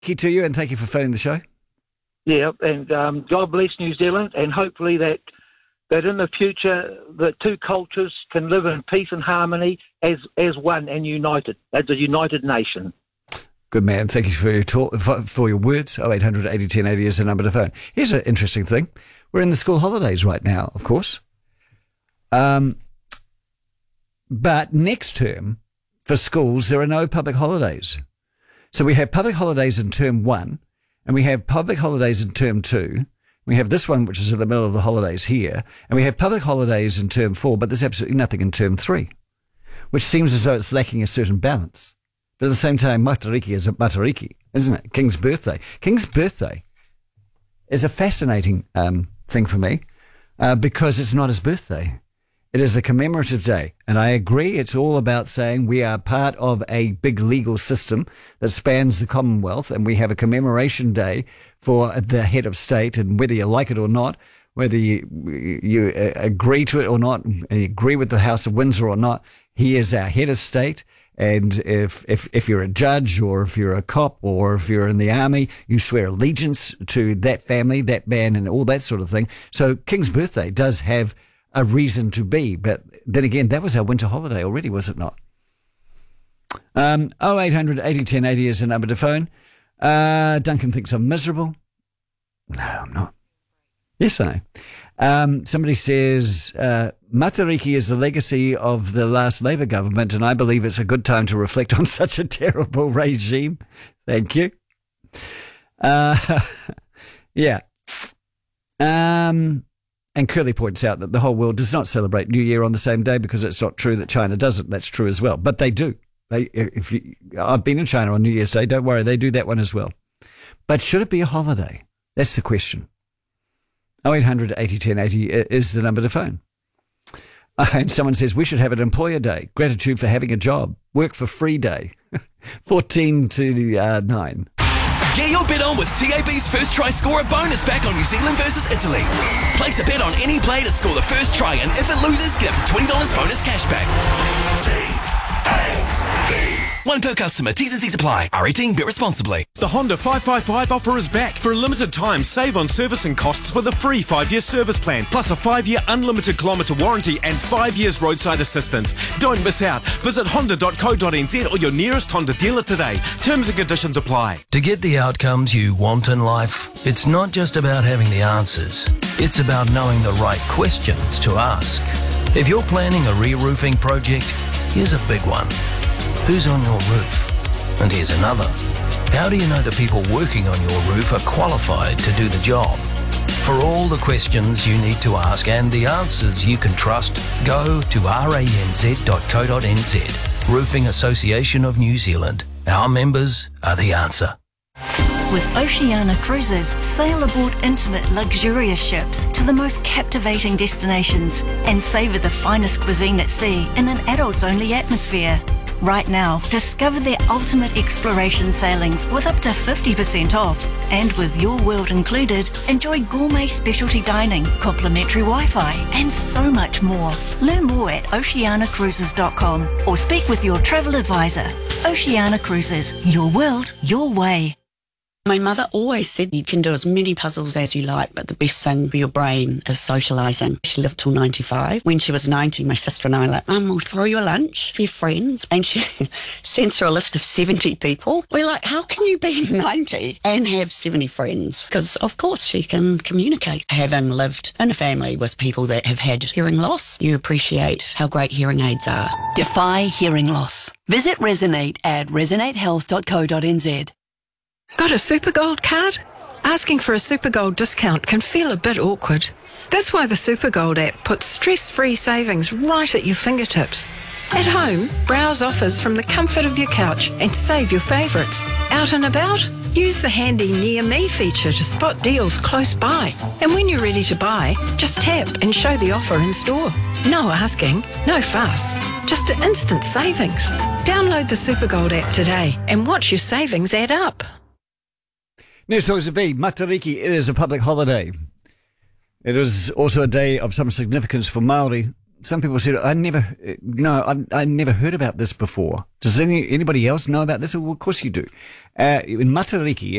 Ki to you, and thank you for phoning the show. Yeah, and God bless New Zealand, and hopefully that in the future the two cultures can live in peace and harmony as one and united, as a united nation. Good man. Thank you for your talk, for your words. 0800 80 10 80 is the number to phone. Here's an interesting thing. We're in the school holidays right now, of course. But next term, for schools, there are no public holidays. So we have public holidays in term 1, and we have public holidays in term 2. We have this one, which is in the middle of the holidays here, and we have public holidays in term 4, but there's absolutely nothing in term 3, which seems as though it's lacking a certain balance. But at the same time, Matariki is a Matariki, isn't it? King's birthday. King's birthday is a fascinating thing for me because it's not his birthday. It is a commemorative day. And I agree, it's all about saying we are part of a big legal system that spans the Commonwealth, and we have a commemoration day for the head of state, and whether you like it or not, whether you agree to it or not, agree with the House of Windsor or not, he is our head of state. And if you're a judge, or if you're a cop, or if you're in the army, you swear allegiance to that family, that man, and all that sort of thing. So King's birthday does have a reason to be. But then again, that was our winter holiday already, was it not? 0800 80 10 80 is the number to phone. Duncan thinks I'm miserable. No, I'm not. Yes, I know. Somebody says, Matariki is the legacy of the last Labour government, and I believe it's a good time to reflect on such a terrible regime. Thank you. Yeah. And Curly points out that the whole world does not celebrate New Year on the same day, because it's not true that China doesn't. That's true as well. But they do. I've been in China on New Year's Day. Don't worry, they do that one as well. But should it be a holiday? That's the question. 0800 80 10 80 is the number to phone. And someone says we should have an employer day. Gratitude for having a job. Work for free day. 14 to 9. Get your bet on with TAB's First Try Scorer bonus back on New Zealand versus Italy. Place a bet on any play to score the first try, and if it loses, get up to $20 bonus cashback. One per customer. T's and C's apply. R18, bet responsibly. The Honda 555 offer is back. For a limited time, save on servicing costs with a free 5-year service plan, plus a 5-year unlimited kilometre warranty and 5 years roadside assistance. Don't miss out. Visit honda.co.nz or your nearest Honda dealer today. Terms and conditions apply. To get the outcomes you want in life, it's not just about having the answers. It's about knowing the right questions to ask. If you're planning a re-roofing project, here's a big one. Who's on your roof? And here's another. How do you know the people working on your roof are qualified to do the job? For all the questions you need to ask and the answers you can trust, go to ranz.co.nz. Roofing Association of New Zealand. Our members are the answer. With Oceania Cruises, sail aboard intimate, luxurious ships to the most captivating destinations and savour the finest cuisine at sea in an adults-only atmosphere. Right now, discover their ultimate exploration sailings with up to 50% off. And with Your World included, enjoy gourmet specialty dining, complimentary Wi-Fi, and so much more. Learn more at oceanacruises.com or speak with your travel advisor. Oceania Cruises, your world, your way. My mother always said you can do as many puzzles as you like, but the best thing for your brain is socialising. She lived till 95. When she was 90, my sister and I were like, Mum, we'll throw you a lunch for your friends. And she sends her a list of 70 people. We're like, how can you be 90 and have 70 friends? Because, of course, she can communicate. Having lived in a family with people that have had hearing loss, you appreciate how great hearing aids are. Defy hearing loss. Visit Resonate at resonatehealth.co.nz. Got a Supergold card? Asking for a Supergold discount can feel a bit awkward. That's why the Supergold app puts stress-free savings right at your fingertips. At home, browse offers from the comfort of your couch and save your favourites. Out and about? Use the handy Near Me feature to spot deals close by. And when you're ready to buy, just tap and show the offer in store. No asking, no fuss, just instant savings. Download the Supergold app today and watch your savings add up. Next talks to be Matariki. It is a public holiday. It is also a day of some significance for Māori. some people said, I never heard about this before. Does anybody else know about this? Well, of course you do. In Matariki,